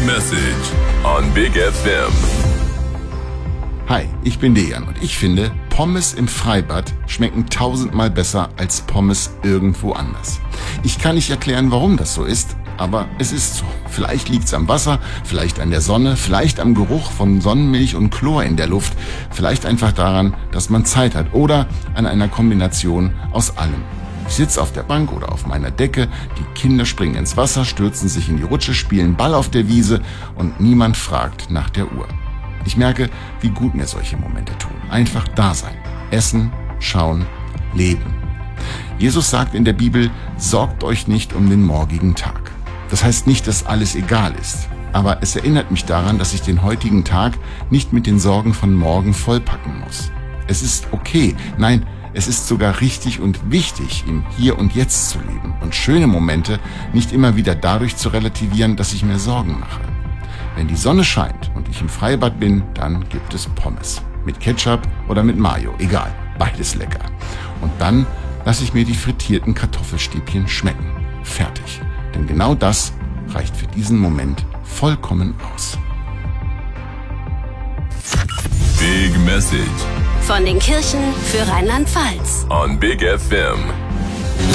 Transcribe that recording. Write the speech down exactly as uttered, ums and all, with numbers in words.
Message on Big F M. Hi, ich bin Dejan und ich finde, Pommes im Freibad schmecken tausendmal besser als Pommes irgendwo anders. Ich kann nicht erklären, warum das so ist, aber es ist so. Vielleicht liegt's am Wasser, vielleicht an der Sonne, vielleicht am Geruch von Sonnenmilch und Chlor in der Luft, vielleicht einfach daran, dass man Zeit hat oder an einer Kombination aus allem. Ich sitze auf der Bank oder auf meiner Decke, die Kinder springen ins Wasser, stürzen sich in die Rutsche, spielen Ball auf der Wiese und niemand fragt nach der Uhr. Ich merke, wie gut mir solche Momente tun. Einfach da sein. Essen, schauen, leben. Jesus sagt in der Bibel, sorgt euch nicht um den morgigen Tag. Das heißt nicht, dass alles egal ist. Aber es erinnert mich daran, dass ich den heutigen Tag nicht mit den Sorgen von morgen vollpacken muss. Es ist okay. Nein, es ist sogar richtig und wichtig, im Hier und Jetzt zu leben und schöne Momente nicht immer wieder dadurch zu relativieren, dass ich mir Sorgen mache. Wenn die Sonne scheint und ich im Freibad bin, dann gibt es Pommes. Mit Ketchup oder mit Mayo, egal, beides lecker. Und dann lasse ich mir die frittierten Kartoffelstäbchen schmecken. Fertig. Denn genau das reicht für diesen Moment vollkommen aus. Big Message Von den Kirchen für Rheinland-Pfalz. on Big F M.